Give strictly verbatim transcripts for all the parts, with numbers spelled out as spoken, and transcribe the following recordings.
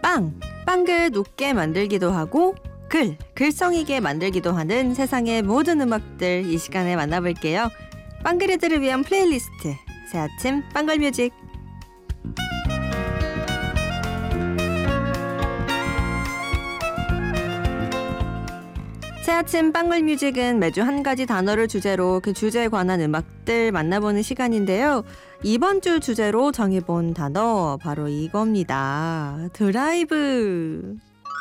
빵! 빵글 웃게 만들기도 하고 글! 글썽이게 만들기도 하는 세상의 모든 음악들 이 시간에 만나볼게요. 빵그레들을 위한 플레이리스트 새아침 빵글뮤직. 새아침 빵글뮤직은 매주 한 가지 단어를 주제로 그 주제에 관한 음악들 만나보는 시간인데요. 이번 주 주제로 정해본 단어 바로 이겁니다. 드라이브.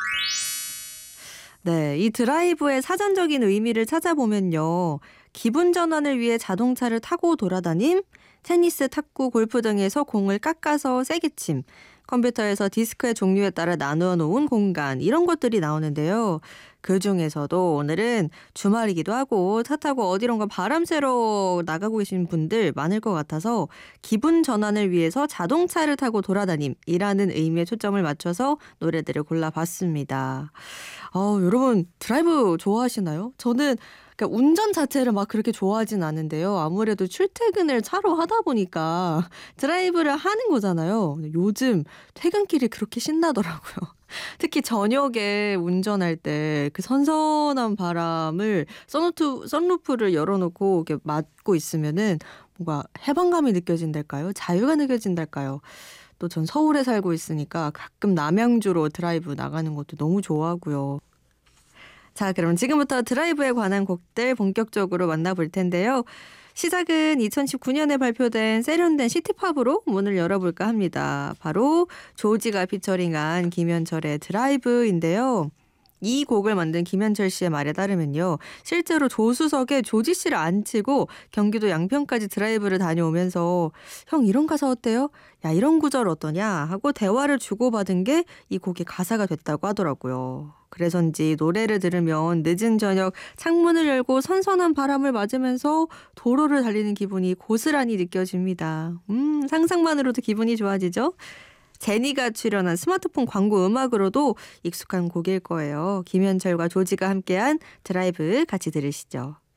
네, 이 드라이브의 사전적인 의미를 찾아보면요. 기분 전환을 위해 자동차를 타고 돌아다님, 테니스, 탁구, 골프 등에서 공을 깎아서 세게 침, 컴퓨터에서 디스크의 종류에 따라 나누어 놓은 공간, 이런 것들이 나오는데요. 그 중에서도 오늘은 주말이기도 하고 차 타고 어디론가 바람 쐬러 나가고 계신 분들 많을 것 같아서 기분 전환을 위해서 자동차를 타고 돌아다님이라는 의미에 초점을 맞춰서 노래들을 골라봤습니다. 어, 여러분 드라이브 좋아하시나요? 저는 그러니까 운전 자체를 막 그렇게 좋아하진 않은데요. 아무래도 출퇴근을 차로 하다 보니까 드라이브를 하는 거잖아요. 요즘 퇴근길이 그렇게 신나더라고요. 특히 저녁에 운전할 때 그 선선한 바람을 선루프, 선루프를 열어놓고 이렇게 맞고 있으면은 뭔가 해방감이 느껴진달까요? 자유가 느껴진달까요? 또 전 서울에 살고 있으니까 가끔 남양주로 드라이브 나가는 것도 너무 좋아하고요. 자, 그럼 지금부터 드라이브에 관한 곡들 본격적으로 만나볼 텐데요. 시작은 이천십구 년에 발표된 세련된 시티팝으로 문을 열어볼까 합니다. 바로 조지가 피처링한 김현철의 드라이브인데요. 이 곡을 만든 김현철 씨의 말에 따르면요. 실제로 조수석에 조지 씨를 앉히고 경기도 양평까지 드라이브를 다녀오면서 형 이런 가사 어때요? 야 이런 구절 어떠냐? 하고 대화를 주고받은 게 이 곡의 가사가 됐다고 하더라고요. 그래서인지 노래를 들으면 늦은 저녁 창문을 열고 선선한 바람을 맞으면서 도로를 달리는 기분이 고스란히 느껴집니다. 음, 상상만으로도 기분이 좋아지죠? 제니가 출연한 스마트폰 광고 음악으로도 익숙한 곡일 거예요. 김현철과 조지가 함께한 드라이브 같이 들으시죠.